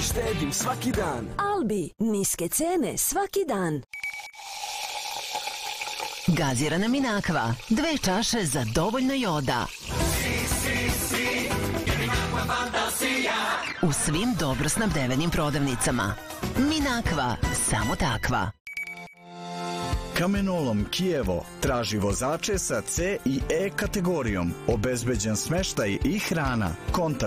štedim svaki dan. Albi, niske cene svaki dan. Gazirana Minakva, 2 čaše za dovoljno joda. U svim dobro snabdevenim prodavnicama. Minakva, samo takva. Kamenolom Kijevo traži vozače sa C i E kategorijom. Obezbeđen smeštaj i hrana. Kontakt